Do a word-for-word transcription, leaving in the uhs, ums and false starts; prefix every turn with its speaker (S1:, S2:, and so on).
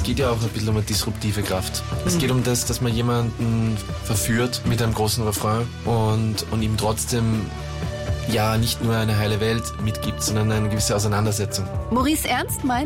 S1: geht ja auch ein bisschen um eine disruptive Kraft. Es
S2: Mhm.
S1: geht um das, dass man jemanden verführt mit einem großen Refrain und, und ihm trotzdem ja nicht nur eine heile Welt mitgibt, sondern eine gewisse Auseinandersetzung.
S2: Maurice Ernst meint,